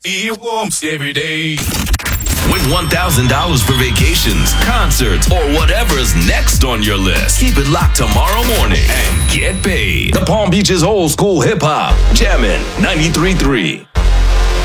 Earworms every day. Win $1,000 for vacations, concerts, or whatever's next on your list. Keep it locked tomorrow morning and get paid. The Palm Beaches Old School Hip Hop. Jammin' 93.3.